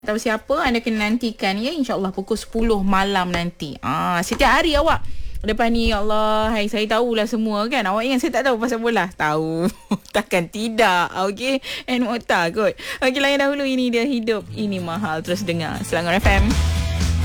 tahu siapa, anda kena nantikan ya, insyaAllah pukul 10 malam nanti. Setiap hari awak. Lepas ni, ya Allah, hai, saya tahulah semua kan. Awak ingat saya tak tahu pasal bola? Tahu. Takkan tidak. Okey. And tak kot. Okey, layan dahulu. Ini dia Hidup Ini Mahal. Terus dengar Selangor FM.